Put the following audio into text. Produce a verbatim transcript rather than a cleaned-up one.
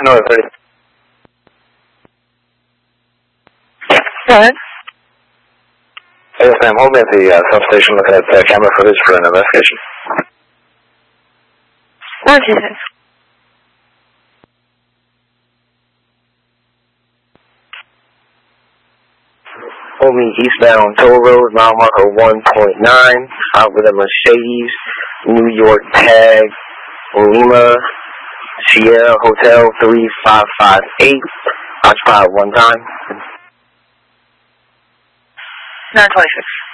North thirty. Go ahead. Yes, ma'am. Hold me at the uh, substation looking at uh, camera footage for an investigation. One, two, six. Hold me eastbound Toll Road, mile marker one point nine, out with a Mercedes, New York tag, Lima, Sierra Hotel three five five eight, occupied one time. nine twenty-six.